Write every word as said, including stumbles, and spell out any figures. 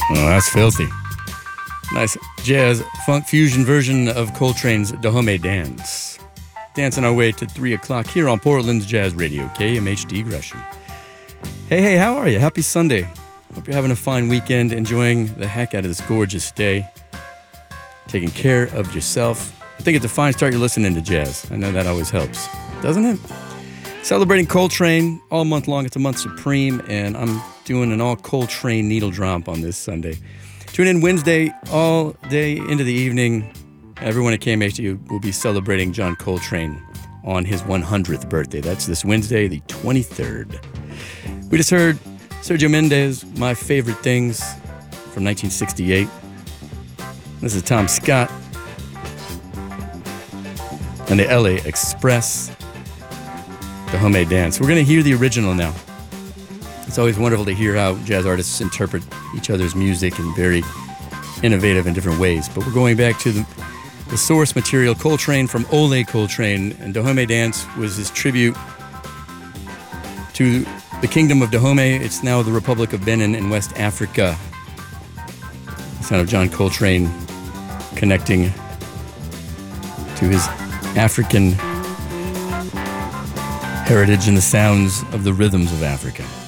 Oh, that's filthy. Nice jazz funk fusion version of Coltrane's Dahomey Dance. Dancing our way to three o'clock here on Portland's Jazz Radio, K M H D Gresham. Hey, hey, how are you? Happy Sunday. Hope you're having a fine weekend, enjoying the heck out of this gorgeous day, taking care of yourself. I think it's a fine start you're listening to jazz. I know that always helps, doesn't it? Celebrating Coltrane all month long. It's a month supreme, and I'm doing an all Coltrane needle drop on this Sunday. Tune in Wednesday all day into the evening. Everyone at K M H D will be celebrating John Coltrane on his one hundredth birthday. That's this Wednesday, the twenty-third. We just heard Sergio Mendes, My Favorite Things, from nineteen sixty-eight. This is Tom Scott and the L A Express, Dahomey Dance. We're going to hear the original now. It's always wonderful to hear how jazz artists interpret each other's music in very innovative and different ways. But we're going back to the, the source material, Coltrane from Ole Coltrane. And Dahomey Dance was his tribute to the Kingdom of Dahomey. It's now the Republic of Benin in West Africa. The sound of John Coltrane connecting to his African heritage and the sounds of the rhythms of Africa.